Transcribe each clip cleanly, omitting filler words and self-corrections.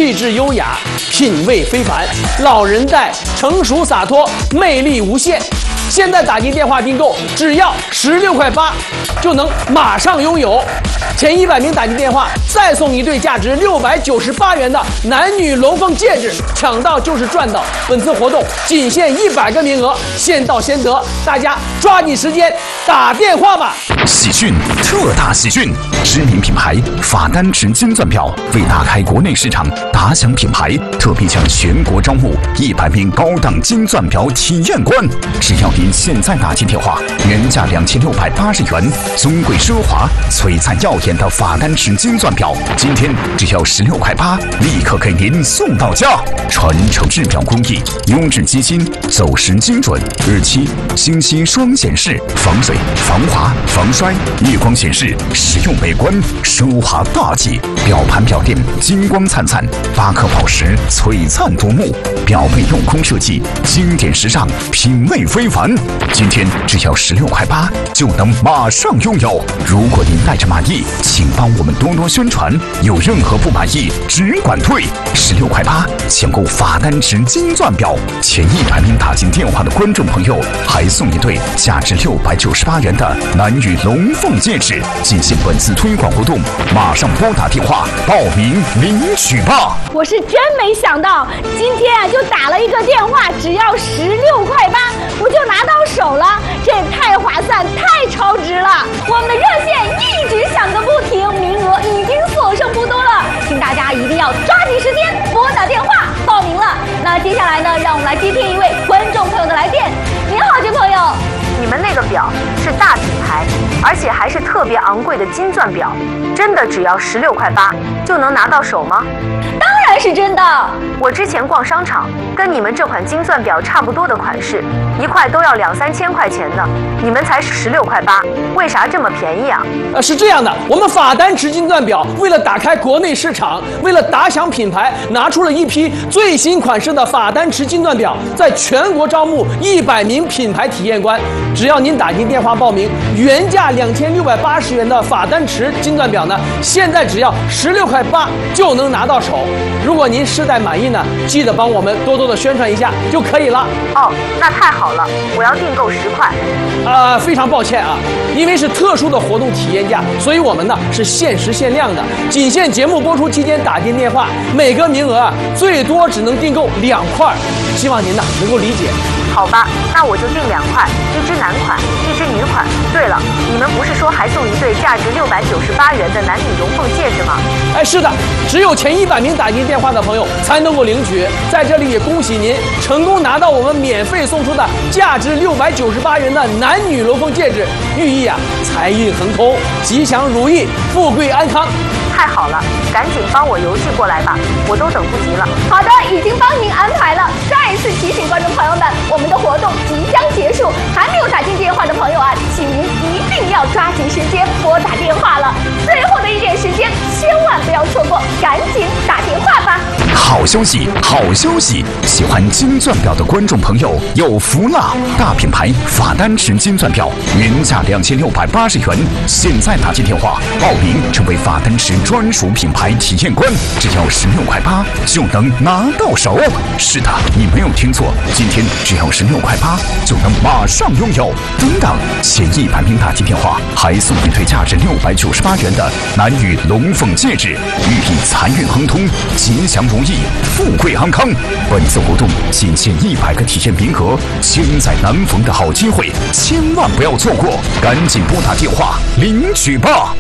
气质优雅，品味非凡，老人带成熟洒脱，魅力无限。现在打进电话订购，只要16.8块，就能马上拥有。前100名打进电话，再送一对价值698元的男女龙凤戒指，抢到就是赚到。本次活动仅限100个名额，先到先得，大家抓紧时间打电话吧！ 喜讯，特大喜讯！知名品牌法丹池金钻表为打开国内市场，打响品牌，特别向全国招募100名高档金钻表体验官。只要您现在打进电话，原价2680元，尊贵奢华、璀璨耀眼的法丹池金钻表，今天只要16.8块，立刻给您送到家。传承制表工艺，优质机芯，走时精准，日期清晰双显示，防水、防滑、防摔，夜光显示，实用美观，奢华大气。表盘表垫金光灿灿，8颗宝石璀璨夺目，表背镂空设计，经典时尚，品味非凡。今天只要16.8块就能马上拥有。如果您带着满意，请帮我们多多宣传，有任何不满意只管退。16.8块抢购法丹池金钻表，前100名打进电话的观众朋友还送一对价值698元的男女龙凤戒指。进行本次推广活动，马上拨打电话报名领取吧！ 我是真没想到，今天就打了一个电话，只要16.8块，我就拿到手了，这也太划算，太超值了！我们的热线一直响个不停，名额已经所剩不多了，请大家一定要抓紧时间拨打电话报名了。那接下来呢，让我们来接听一位观众朋友的来电。您好，这朋友。 你们那个表是大品牌，而且还是特别昂贵的金钻表，真的只要16.8块就能拿到手吗？ 当然是真的。 我之前逛商场，跟你们这款金钻表差不多的款式，一块都要2-3千块钱呢，你们才16.8块，为啥这么便宜啊？ 是这样的，我们法丹池金钻表为了打开国内市场，为了打响品牌，拿出了一批最新款式的法丹池金钻表，在全国招募100名品牌体验官。只要您打进电话报名，原价2680元的法丹池金钻表呢，现在只要16.8块就能拿到手。如果您试戴满意呢，记得帮我们多多的宣传一下就可以了。 哦，那太好了，我要订购10块。 非常抱歉啊，因为是特殊的活动体验价，所以我们呢是限时限量的，仅限节目播出期间打进电话，每个名额最多只能订购2块，希望您呢能够理解。 好吧，那我就订2块，一只男款，一只女款。对了，你们不是说还送一对价值698元的男女龙凤戒指吗？ 是的，只有前100名打进电话的朋友才能够领取。在这里也恭喜您成功拿到我们免费送出的价值698元的男女龙凤戒指，寓意财运亨通，吉祥如意，富贵安康。 太好了，赶紧帮我邮寄过来吧，我都等不及了。 好的，已经帮您安排了。再次提醒观众朋友们，我们的活动即将结束，还没有打进电话的朋友请您一定要抓紧时间拨打电话了。最后的一点时间，千万不要错过，赶紧打电话吧。 好消息，好消息！喜欢金钻表的观众朋友有福了！大品牌法丹池金钻表原价2680元，现在打进电话报名成为法丹池专属品牌体验官，只要16.8块就能拿到手。是的，你没有听错，今天只要16.8块就能马上拥有。等等，前100名打进电话还送一对价值698元的男女龙凤戒指，寓意财运亨通，吉祥如意，富贵安康。本次活动仅限100个体验名额，千载难逢的好机会，千万不要错过，赶紧拨打电话领取吧。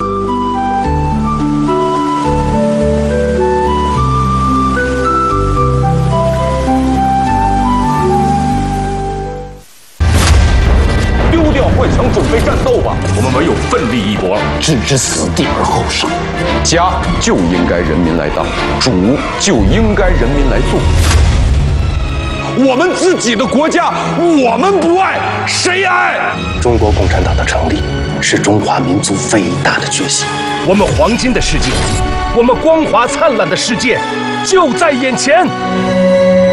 换枪准备战斗吧！我们唯有奋力一搏，置之死地而后生。家就应该人民来当，主就应该人民来做。我们自己的国家，我们不爱，谁爱？ 中国共产党的成立是中华民族伟大的决心。 我们黄金的世界，我们光华灿烂的世界，就在眼前。